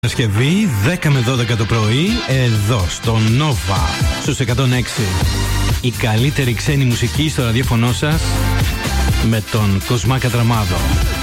Παρασκευή 10 με 12 το πρωί, εδώ στο Nova στους 106. Η καλύτερη ξένη μουσική στο ραδιόφωνο σας με τον Κοσμά Κατραμάδο.